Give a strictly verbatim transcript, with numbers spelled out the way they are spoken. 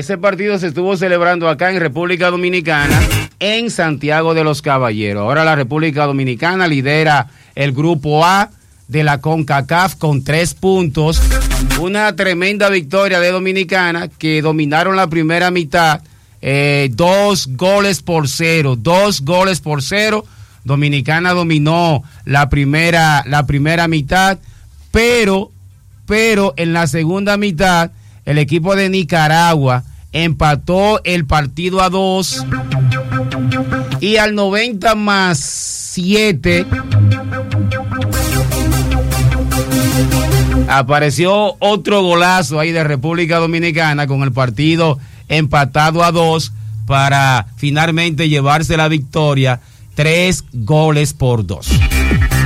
Ese partido se estuvo celebrando acá en República Dominicana, en Santiago de los Caballeros. Ahora la República Dominicana lidera el grupo A de la CONCACAF con tres puntos. Una tremenda victoria de Dominicana, que dominaron la primera mitad, eh, dos goles por cero, dos goles por cero. Dominicana dominó la primera, la primera mitad, pero, pero en la segunda mitad el equipo de Nicaragua empató el partido a dos y al noventa más siete apareció otro golazo ahí de República Dominicana con el partido empatado a dos para finalmente llevarse la victoria, tres goles por dos.